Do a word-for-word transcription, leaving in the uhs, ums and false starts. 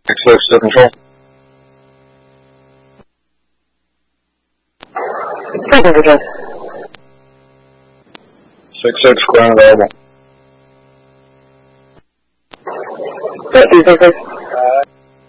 six six to control. six six, ground available. Thank you, six six.